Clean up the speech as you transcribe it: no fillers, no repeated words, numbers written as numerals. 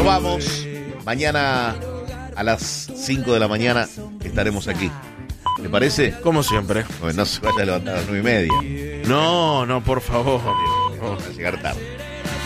vamos. Mañana a las 5 de la mañana estaremos aquí. ¿Te parece? Como siempre. Bueno, no se vaya a levantar a las 9:30. No, por favor. Vamos a llegar tarde.